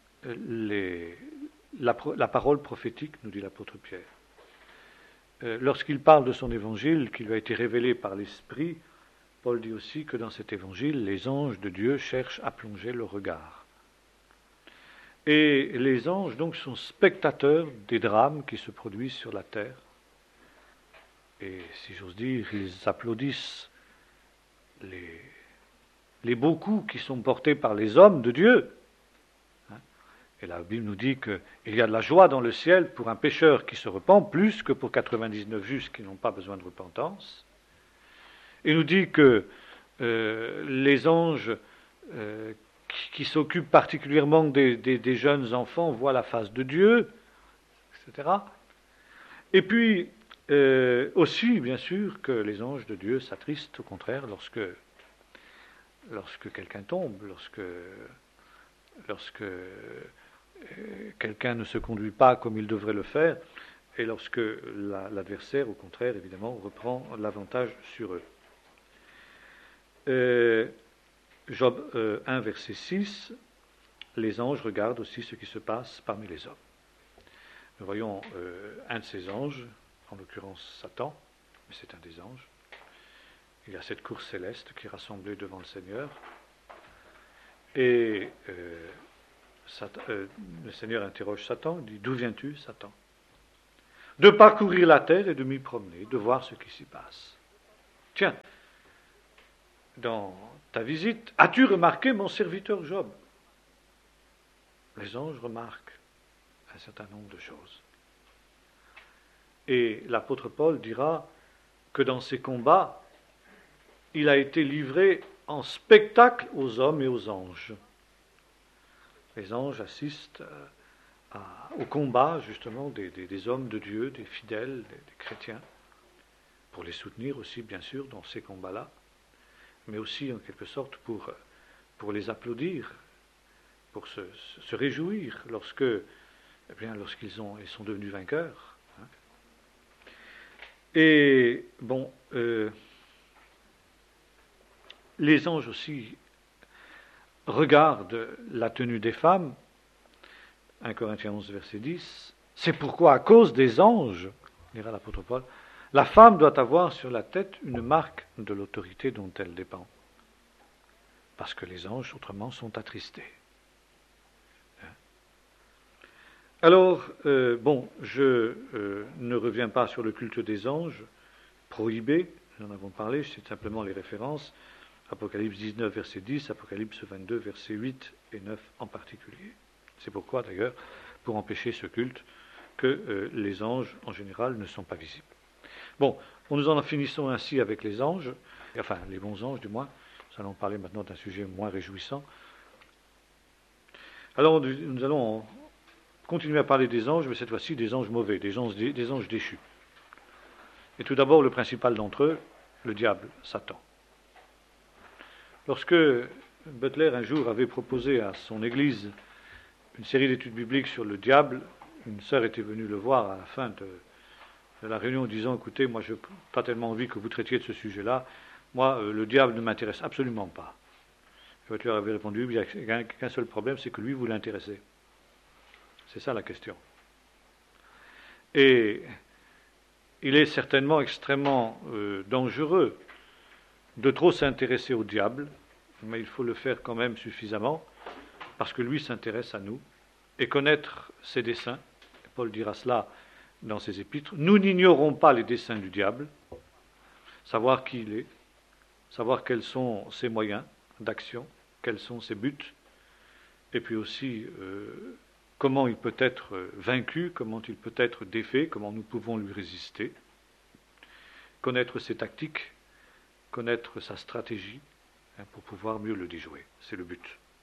la parole prophétique, nous dit l'apôtre Pierre. Lorsqu'il parle de son évangile qui lui a été révélé par l'Esprit, Paul dit aussi que dans cet évangile, les anges de Dieu cherchent à plonger le regard. Et les anges, donc, sont spectateurs des drames qui se produisent sur la terre. Et, si j'ose dire, ils applaudissent les beaux coups qui sont portés par les hommes de Dieu. Et la Bible nous dit qu'il y a de la joie dans le ciel pour un pécheur qui se repent, plus que pour 99 justes qui n'ont pas besoin de repentance. Il nous dit que les anges qui s'occupent particulièrement des jeunes enfants voient la face de Dieu, etc. Et puis, aussi, bien sûr, que les anges de Dieu s'attristent, au contraire, lorsque quelqu'un tombe, lorsque quelqu'un ne se conduit pas comme il devrait le faire, et lorsque l'adversaire, au contraire, évidemment, reprend l'avantage sur eux. Job 1, verset 6, les anges regardent aussi ce qui se passe parmi les hommes. Nous voyons un de ces anges, en l'occurrence Satan, mais c'est un des anges. Il y a cette cour céleste qui est rassemblée devant le Seigneur. Et le Seigneur interroge Satan, il dit: d'où viens-tu, Satan? De parcourir la terre et de m'y promener, de voir ce qui s'y passe. Tiens, dans ta visite, as-tu remarqué mon serviteur Job? Les anges remarquent un certain nombre de choses. Et l'apôtre Paul dira que dans ces combats, il a été livré en spectacle aux hommes et aux anges. Les anges assistent au combat, justement, des hommes de Dieu, des fidèles, des chrétiens, pour les soutenir aussi, bien sûr, dans ces combats-là, mais aussi, en quelque sorte, pour les applaudir, pour se réjouir lorsqu'ils sont devenus vainqueurs. Et, bon, les anges aussi regardent la tenue des femmes. 1 Corinthiens 11, verset 10. C'est pourquoi, à cause des anges, dira l'apôtre Paul, la femme doit avoir sur la tête une marque de l'autorité dont elle dépend. Parce que les anges, autrement, sont attristés. Alors, je ne reviens pas sur le culte des anges, prohibé, nous en avons parlé, c'est simplement les références. Apocalypse 19, verset 10, Apocalypse 22, verset 8 et 9 en particulier. C'est pourquoi, d'ailleurs, pour empêcher ce culte, que les anges, en général, ne sont pas visibles. Bon, nous en finissons ainsi avec les anges, enfin, les bons anges, du moins. Nous allons parler maintenant d'un sujet moins réjouissant. Alors, nous allons continuer à parler des anges, mais cette fois-ci des anges mauvais, des anges déchus. Et tout d'abord, le principal d'entre eux, le diable, Satan. Lorsque Butler, un jour, avait proposé à son église une série d'études bibliques sur le diable, une sœur était venue le voir à la fin de la réunion en disant: écoutez, moi je n'ai pas tellement envie que vous traitiez de ce sujet-là, moi le diable ne m'intéresse absolument pas. Et Butler avait répondu: il n'y a qu'un seul problème, c'est que lui vous l'intéressez. C'est ça la question. Et il est certainement extrêmement dangereux de trop s'intéresser au diable, mais il faut le faire quand même suffisamment, parce que lui s'intéresse à nous, et connaître ses desseins. Paul dira cela dans ses épîtres. Nous n'ignorons pas les desseins du diable, savoir qui il est, savoir quels sont ses moyens d'action, quels sont ses buts, et puis aussi comment il peut être vaincu, comment il peut être défait, comment nous pouvons lui résister, connaître ses tactiques, connaître sa stratégie, pour pouvoir mieux le déjouer. C'est le but.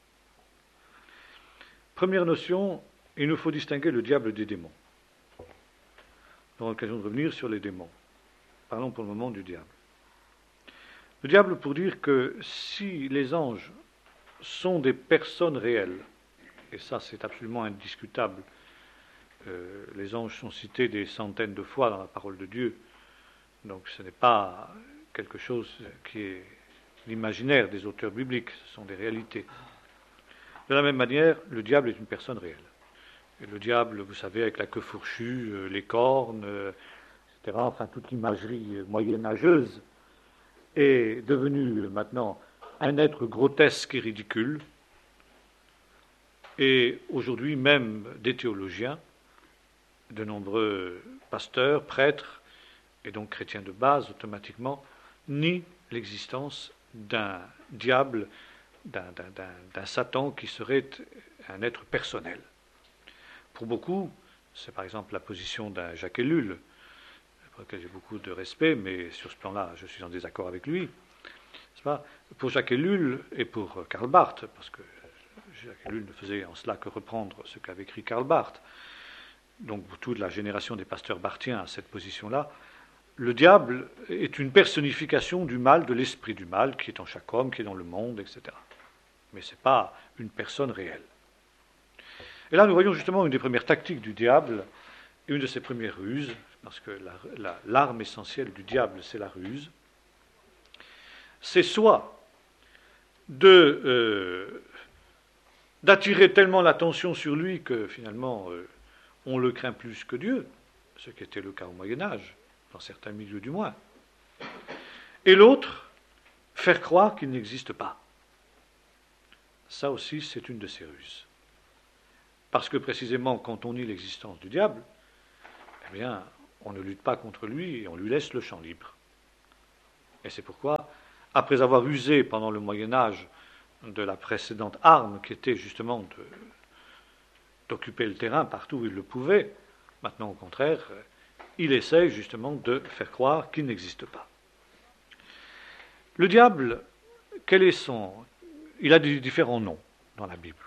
Première notion, il nous faut distinguer le diable des démons. Nous aurons l'occasion de revenir sur les démons. Parlons pour le moment du diable. Le diable, pour dire que si les anges sont des personnes réelles, et ça c'est absolument indiscutable, les anges sont cités des centaines de fois dans la parole de Dieu, donc ce n'est pas quelque chose qui est l'imaginaire des auteurs bibliques, ce sont des réalités. De la même manière, le diable est une personne réelle. Et le diable, vous savez, avec la queue fourchue, les cornes, etc., enfin toute l'imagerie moyenâgeuse, est devenu maintenant un être grotesque et ridicule. Et aujourd'hui, même des théologiens, de nombreux pasteurs, prêtres, et donc chrétiens de base, automatiquement, nient l'existence d'un diable, d'un Satan qui serait un être personnel. Pour beaucoup, c'est par exemple la position d'un Jacques Ellul, pour lequel j'ai beaucoup de respect, mais sur ce plan-là, je suis en désaccord avec lui. C'est pas pour Jacques Ellul et pour Karl Barth, parce que Jacques Ellul ne faisait en cela que reprendre ce qu'avait écrit Karl Barth. Donc toute la génération des pasteurs barthiens a cette position-là. Le diable est une personnification du mal, de l'esprit du mal, qui est en chaque homme, qui est dans le monde, etc. Mais ce n'est pas une personne réelle. Et là, nous voyons justement une des premières tactiques du diable, une de ses premières ruses, parce que l'arme essentielle du diable, c'est la ruse. C'est soit de d'attirer tellement l'attention sur lui que finalement on le craint plus que Dieu, ce qui était le cas au Moyen Âge, dans certains milieux du moins. Et l'autre, faire croire qu'il n'existe pas. Ça aussi, c'est une de ses ruses. Parce que précisément, quand on nie l'existence du diable, eh bien, on ne lutte pas contre lui et on lui laisse le champ libre. Et c'est pourquoi, après avoir usé pendant le Moyen Âge de la précédente arme, qui était justement d'occuper le terrain partout où il le pouvait, maintenant au contraire, il essaye justement de faire croire qu'il n'existe pas. Le diable, quel est son... Il a des différents noms dans la Bible.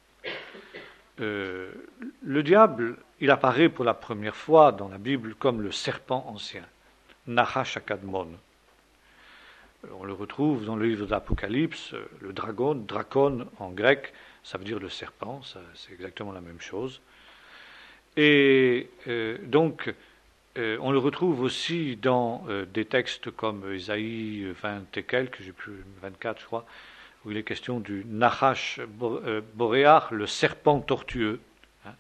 Le diable, il apparaît pour la première fois dans la Bible comme le serpent ancien, Nahash Akadmon. On le retrouve dans le livre d'Apocalypse, le dragon, dracon en grec, ça veut dire le serpent, c'est exactement la même chose. Et donc, on le retrouve aussi dans des textes comme Ésaïe 20 et quelques, j'ai plus 24 je crois, où il est question du Nahash boréar, le serpent tortueux, hein,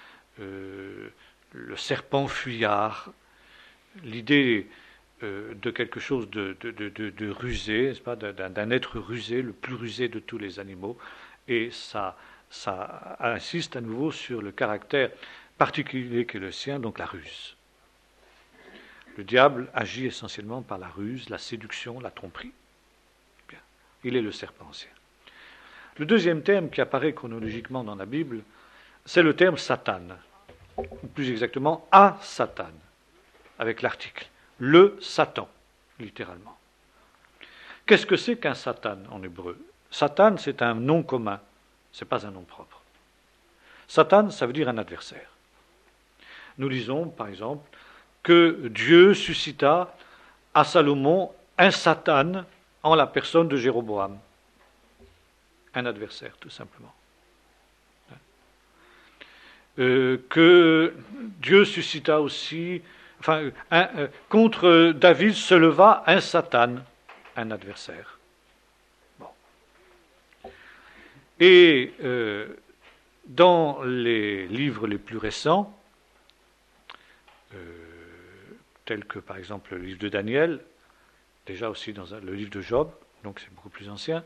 le serpent fuyard, l'idée de quelque chose de rusé, n'est-ce pas, d'un être rusé, le plus rusé de tous les animaux, et ça insiste à nouveau sur le caractère particulier qu'est le sien, donc la ruse. Le diable agit essentiellement par la ruse, la séduction, la tromperie. Bien. Il est le serpent ancien. Le deuxième terme qui apparaît chronologiquement dans la Bible, c'est le terme Satan, ou plus exactement à Satan, avec l'article. Le Satan, littéralement. Qu'est-ce que c'est qu'un Satan en hébreu? Satan, c'est un nom commun, ce n'est pas un nom propre. Satan, ça veut dire un adversaire. Nous lisons, par exemple, que Dieu suscita à Salomon un Satan en la personne de Jéroboam. Un adversaire, tout simplement. Que Dieu suscita aussi, contre David se leva un Satan, un adversaire. Bon. Et dans les livres les plus récents, tels que par exemple le livre de Daniel, déjà aussi dans le livre de Job, donc c'est beaucoup plus ancien,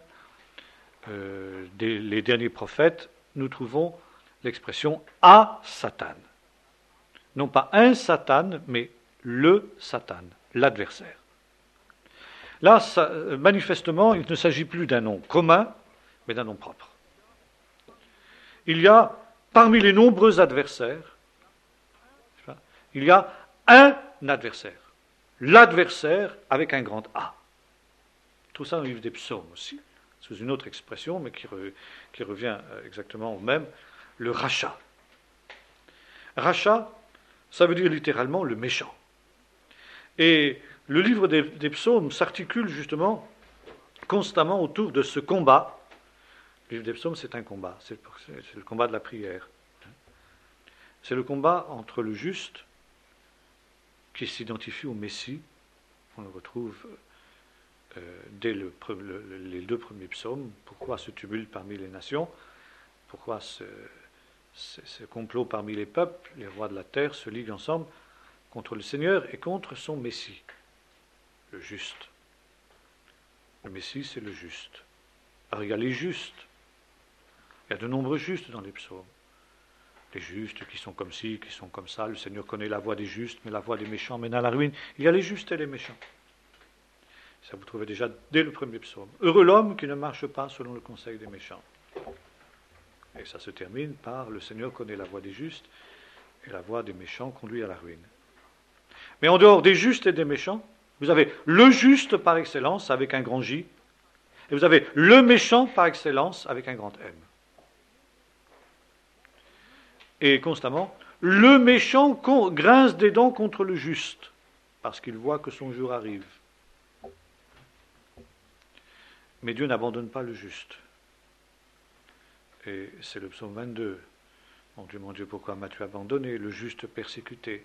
les derniers prophètes, nous trouvons l'expression « à Satan ». Non pas un Satan, mais le Satan, l'adversaire. Là, manifestement, il ne s'agit plus d'un nom commun, mais d'un nom propre. Il y a, parmi les nombreux adversaires, il y a un adversaire. L'adversaire avec un grand A. Tout ça dans le livre des psaumes aussi, sous une autre expression, mais qui revient exactement au même, le rachat. Rachat, ça veut dire littéralement le méchant. Et le livre des psaumes s'articule justement constamment autour de ce combat. Le livre des psaumes, c'est un combat, c'est le combat de la prière. C'est le combat entre le juste, qui s'identifie au Messie, on le retrouve dès les deux premiers psaumes. Pourquoi ce tumulte parmi les nations? Pourquoi ce complot parmi les peuples? Les rois de la terre se liguent ensemble contre le Seigneur et contre son Messie, le juste. Le Messie, c'est le juste. Alors il y a les justes. Il y a de nombreux justes dans les psaumes. Les justes qui sont comme ci, qui sont comme ça. Le Seigneur connaît la voie des justes, mais la voie des méchants mène à la ruine. Il y a les justes et les méchants. Ça vous trouvez déjà dès le premier psaume. Heureux l'homme qui ne marche pas selon le conseil des méchants. Et ça se termine par le Seigneur connaît la voie des justes et la voie des méchants conduit à la ruine. Mais en dehors des justes et des méchants, vous avez le juste par excellence avec un grand J, et vous avez le méchant par excellence avec un grand M. Et constamment, le méchant grince des dents contre le juste, parce qu'il voit que son jour arrive. Mais Dieu n'abandonne pas le juste. Et c'est le psaume 22. Mon Dieu, pourquoi m'as-tu abandonné? Le juste persécuté.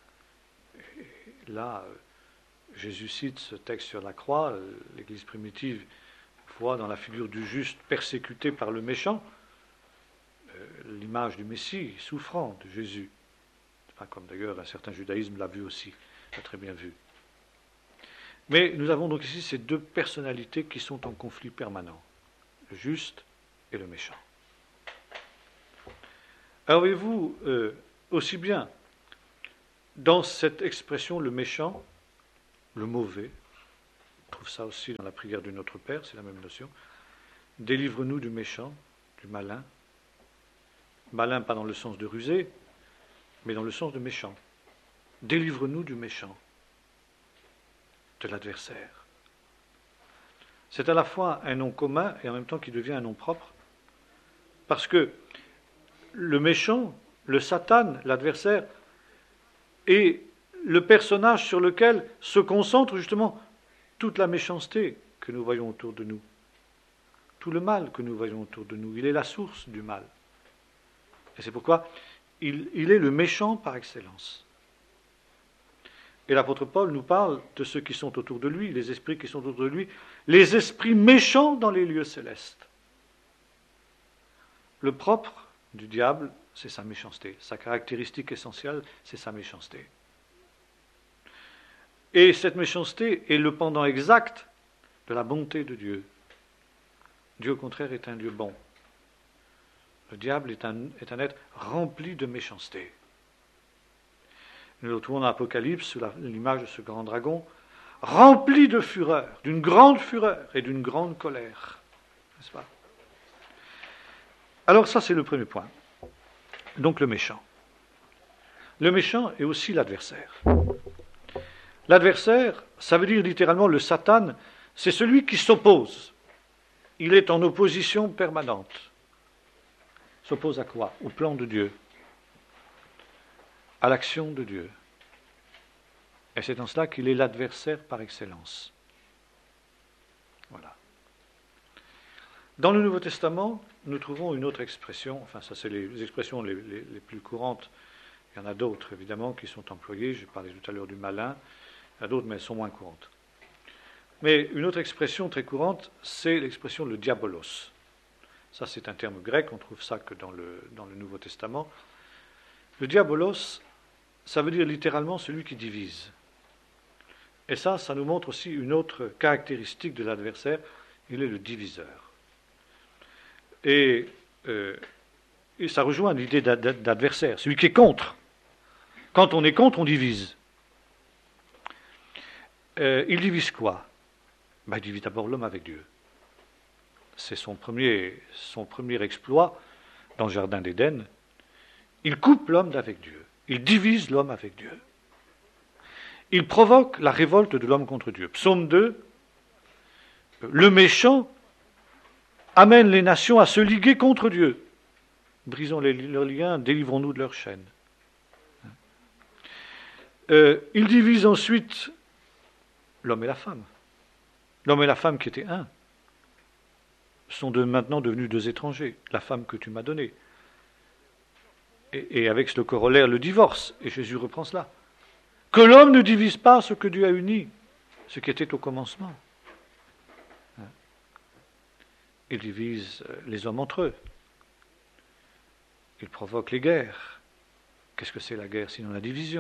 Et là, Jésus cite ce texte sur la croix. L'Église primitive voit dans la figure du juste persécuté par le méchant. l'image du Messie souffrant de Jésus. Enfin, comme d'ailleurs un certain judaïsme l'a vu aussi, l'a très bien vu. Mais nous avons donc ici ces deux personnalités qui sont en conflit permanent, le juste et le méchant. Alors voyez-vous, aussi bien dans cette expression le méchant, le mauvais, on trouve ça aussi dans la prière du Notre Père, c'est la même notion, délivre-nous du méchant, du malin, malin pas dans le sens de rusé, mais dans le sens de méchant. Délivre-nous du méchant, de l'adversaire. C'est à la fois un nom commun et en même temps qui devient un nom propre, parce que le méchant, le Satan, l'adversaire, est le personnage sur lequel se concentre justement toute la méchanceté que nous voyons autour de nous, tout le mal que nous voyons autour de nous. Il est la source du mal. Et c'est pourquoi il est le méchant par excellence. Et l'apôtre Paul nous parle de ceux qui sont autour de lui, les esprits qui sont autour de lui, les esprits méchants dans les lieux célestes. Le propre du diable, c'est sa méchanceté. Sa caractéristique essentielle, c'est sa méchanceté. Et cette méchanceté est le pendant exact de la bonté de Dieu. Dieu, au contraire, est un Dieu bon. Le diable est un être rempli de méchanceté. Nous le trouvons dans l'Apocalypse sous l'image de ce grand dragon, rempli de fureur, d'une grande fureur et d'une grande colère. N'est-ce pas ? Alors ça, c'est le premier point. Donc le méchant. Le méchant est aussi l'adversaire. L'adversaire, ça veut dire littéralement le Satan, c'est celui qui s'oppose. Il est en opposition permanente. S'oppose à quoi ? Au plan de Dieu, à l'action de Dieu. Et c'est en cela qu'il est l'adversaire par excellence. Voilà. Dans le Nouveau Testament, nous trouvons une autre expression, enfin ça c'est les expressions les plus courantes, il y en a d'autres évidemment qui sont employées, j'ai parlé tout à l'heure du malin, il y en a d'autres mais elles sont moins courantes. Mais une autre expression très courante, c'est l'expression le diabolos. Ça c'est un terme grec, on trouve ça que dans le Nouveau Testament. Le diabolos, ça veut dire littéralement celui qui divise. Et ça nous montre aussi une autre caractéristique de l'adversaire, il est le diviseur. Et ça rejoint l'idée d'adversaire, celui qui est contre. Quand on est contre, on divise. Il divise quoi ? Il divise d'abord l'homme avec Dieu. C'est son premier exploit dans le jardin d'Éden. Il coupe l'homme d'avec Dieu. Il divise l'homme avec Dieu. Il provoque la révolte de l'homme contre Dieu. Psaume 2, le méchant amène les nations à se liguer contre Dieu. Brisons leurs liens, délivrons-nous de leurs chaînes. Il divise ensuite l'homme et la femme. L'homme et la femme qui étaient un sont maintenant devenus deux étrangers. La femme que tu m'as donnée. Et avec le corollaire, le divorce. Et Jésus reprend cela. Que l'homme ne divise pas ce que Dieu a uni, ce qui était au commencement. Il divise les hommes entre eux. Il provoque les guerres. Qu'est-ce que c'est la guerre sinon la division ?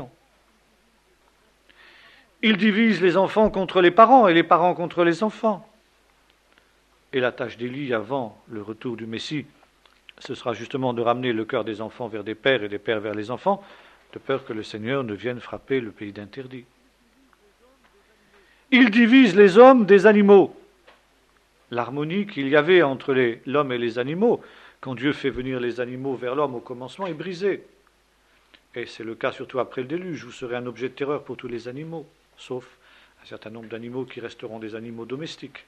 Il divise les enfants contre les parents et les parents contre les enfants. Et la tâche d'Élie avant le retour du Messie, ce sera justement de ramener le cœur des enfants vers des pères et des pères vers les enfants, de peur que le Seigneur ne vienne frapper le pays d'interdit. Il divise les hommes des animaux. L'harmonie qu'il y avait entre l'homme et les animaux, quand Dieu fait venir les animaux vers l'homme au commencement, est brisée. Et c'est le cas surtout après le déluge, vous serez un objet de terreur pour tous les animaux, sauf un certain nombre d'animaux qui resteront des animaux domestiques.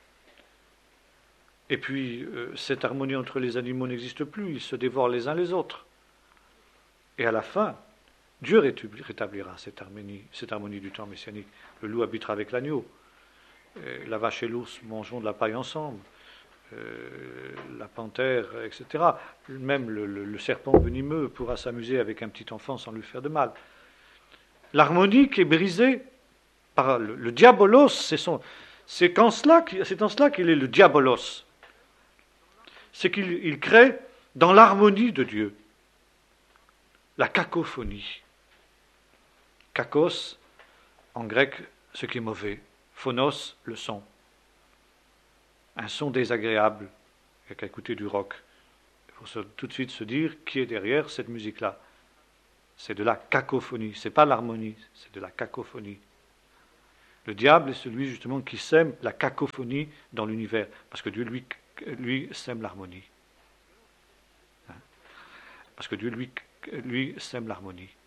Et puis, cette harmonie entre les animaux n'existe plus, ils se dévorent les uns les autres. Et à la fin, Dieu rétablira cette harmonie du temps messianique. Le loup habitera avec l'agneau. La vache et l'ours mangeront de la paille ensemble. La panthère, etc. Même le serpent venimeux pourra s'amuser avec un petit enfant sans lui faire de mal. L'harmonie qui est brisée par le diabolos, c'est en cela qu'il est le diabolos. C'est qu'il crée dans l'harmonie de Dieu. La cacophonie. Kakos, en grec, ce qui est mauvais. Phonos, le son. Un son désagréable. Il n'y a qu'à écouter du rock. Il faut tout de suite se dire qui est derrière cette musique-là. C'est de la cacophonie. Ce n'est pas l'harmonie, c'est de la cacophonie. Le diable est celui justement qui sème la cacophonie dans l'univers. Parce que Dieu, lui sème l'harmonie. Parce que Dieu, lui sème l'harmonie.